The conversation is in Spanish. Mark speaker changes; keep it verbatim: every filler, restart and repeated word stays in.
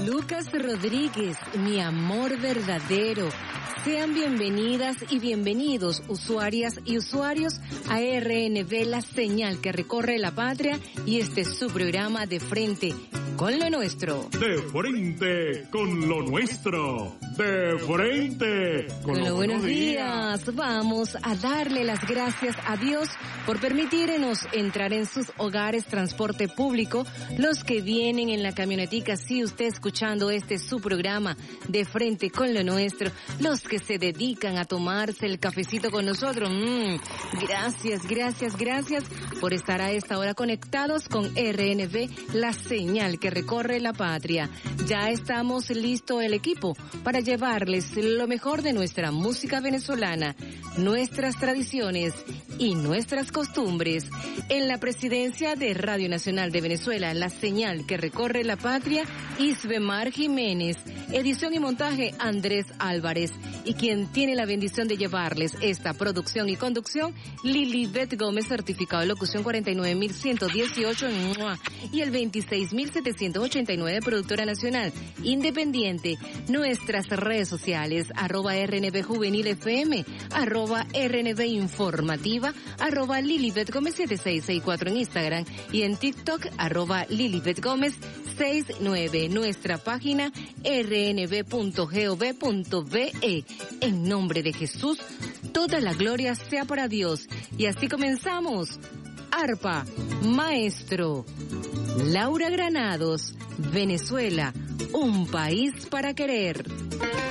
Speaker 1: Lucas Rodríguez, mi amor verdadero. Sean bienvenidas y bienvenidos, usuarias y usuarios, a R N V, la señal que recorre la patria, y este es su programa De Frente con lo Nuestro.
Speaker 2: De frente con lo nuestro. De frente con, con lo buenos días.
Speaker 1: días. Vamos a darle las gracias a Dios por permitirnos entrar en sus hogares, transporte público, los que vienen en la camionetica, si usted escuchando este su programa De Frente con lo Nuestro, los que se dedican a tomarse el cafecito con nosotros. Mm, gracias, gracias, gracias por estar a esta hora conectados con R N V, la señal que recorre la patria. Ya estamos listo el equipo para llevarles lo mejor de nuestra música venezolana, nuestras tradiciones y nuestras costumbres. En la presidencia de Radio Nacional de Venezuela, la señal que recorre la patria, Isbemar Jiménez, edición y montaje Andrés Álvarez, y quien tiene la bendición de llevarles esta producción y conducción, Lilibet Gómez, certificado de locución cuarenta y nueve mil ciento dieciocho y el veintiséis mil setecientos ochenta y nueve, productora nacional independiente. Nuestras redes sociales, arroba R N V Juvenil F M, arroba R N V Informativa, arroba Lilibet Gómez siete seis seis cuatro en Instagram, y en TikTok, arroba Lilibet Gómez sesenta y nueve. Nuestra página r n v punto gov punto be. En nombre de Jesús, toda la gloria sea para Dios. Y así comenzamos. Arpa, maestro. Laura Granados, Venezuela, un país para querer.